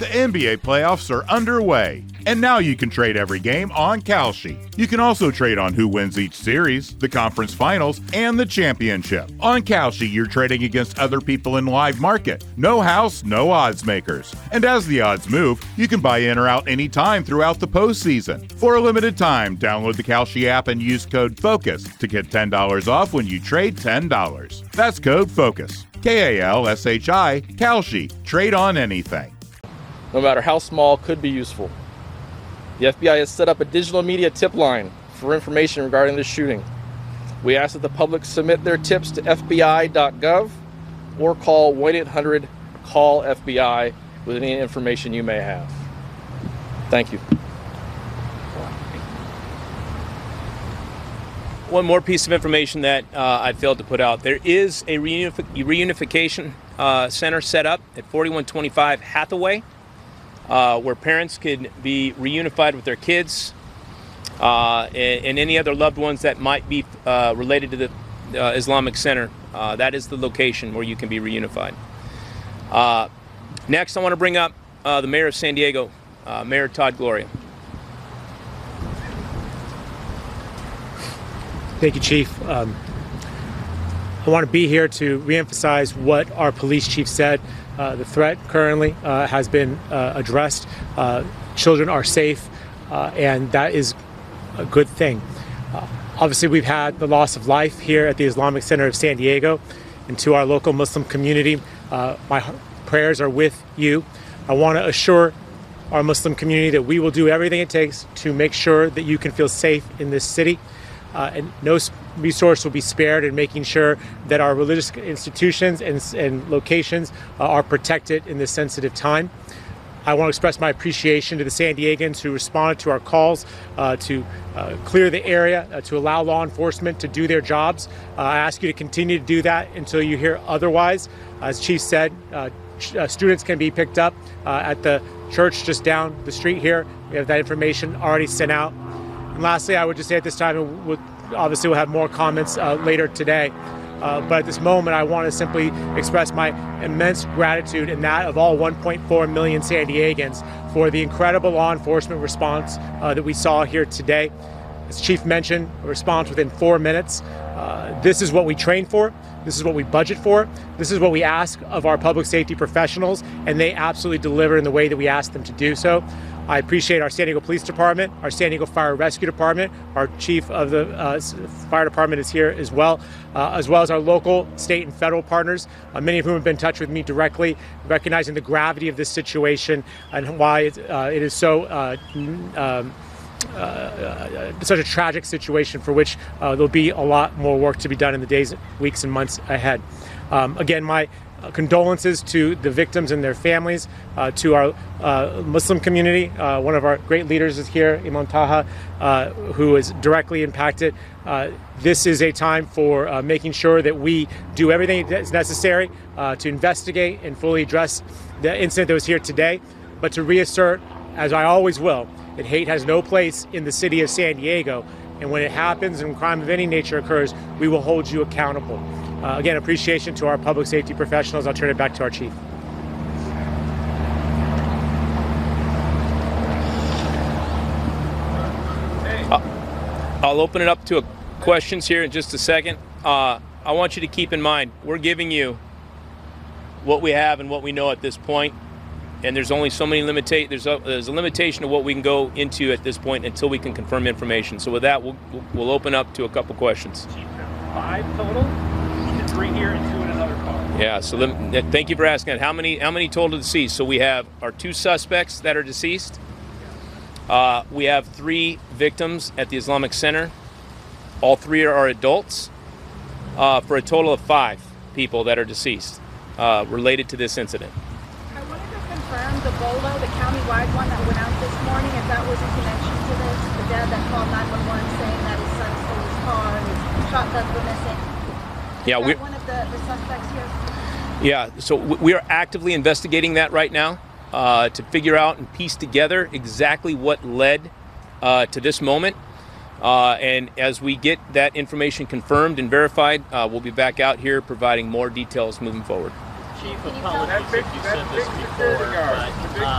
The NBA playoffs are underway, and now you can trade every game on Kalshi. You can also trade on who wins each series, the conference finals, and the championship. On Kalshi, you're trading against other people in live market. No house, no odds makers. And as the odds move, you can buy in or out anytime throughout the postseason. For a limited time, download the Kalshi app and use code FOCUS to get $10 off when you trade $10. That's code FOCUS. Kalshi, Kalshi. Trade on anything. No matter how small, could be useful. The FBI has set up a digital media tip line for information regarding this shooting. We ask that the public submit their tips to FBI.gov or call 1-800-CALL-FBI with any information you may have. Thank you. One more piece of information that I failed to put out. There is a reunification center set up at 4125 Hathaway, where parents can be reunified with their kids and any other loved ones that might be related to the Islamic Center. That is the location where you can be reunified. Next, I want to bring up the mayor of San Diego, Mayor Todd Gloria. Thank you, Chief. I want to be here to reemphasize what our police chief said. The threat currently has been addressed. Children are safe, and that is a good thing. Obviously, we've had the loss of life here at the Islamic Center of San Diego, and to our local Muslim community, my prayers are with you. I want to assure our Muslim community that we will do everything it takes to make sure that you can feel safe in this city. And no resource will be spared in making sure that our religious institutions and locations are protected in this sensitive time. I want to express my appreciation to the San Diegans who responded to our calls to clear the area, to allow law enforcement to do their jobs. I ask you to continue to do that until you hear otherwise. As Chief said, students can be picked up at the church just down the street here. We have that information already sent out. And lastly, I would just say at this time, we'll have more comments later today. But at this moment, I want to simply express my immense gratitude and that of all 1.4 million San Diegans for the incredible law enforcement response that we saw here today. As Chief mentioned, a response within 4 minutes. This is what we train for. This is what we budget for. This is what we ask of our public safety professionals, and they absolutely deliver in the way that we ask them to do so. I appreciate our San Diego Police Department, our San Diego Fire Rescue Department, our Chief of the Fire Department is here as well as our local, state, and federal partners, many of whom have been in touch with me directly, recognizing the gravity of this situation and why it is so such a tragic situation for which there'll be a lot more work to be done in the days, weeks, and months ahead. Again, my condolences to the victims and their families, to our Muslim community. One of our great leaders is here, Imam Taha, who is directly impacted. This is a time for making sure that we do everything that's necessary to investigate and fully address the incident that was here today, but to reassert, as I always will, that hate has no place in the city of San Diego, and when it happens and crime of any nature occurs, we will hold you accountable. Again, appreciation to our public safety professionals. I'll turn it back to our chief. I'll open it up to questions here in just a second. I want you to keep in mind, we're giving you what we have and what we know at this point, and there's only so many there's a limitation of what we can go into at this point until we can confirm information. So with that, we'll open up to a couple questions. Chief, 5 total. 3 here and 2 in another car. Yeah, so thank you for asking that. How many total deceased? So we have our 2 suspects that are deceased. We have 3 victims at the Islamic Center. All 3 are adults, for a total of 5 people that are deceased related to this incident. I wanted to confirm the BOLA, the countywide one that went out this morning, if that was in connection to this. The dad that called 911 saying that his son stole his car and his shotguns were missing. Yeah, we're one of the suspects here. Yeah, so we are actively investigating that right now to figure out and piece together exactly what led to this moment. And as we get that information confirmed and verified, we'll be back out here providing more details moving forward. Chief, apologies if you said this before, but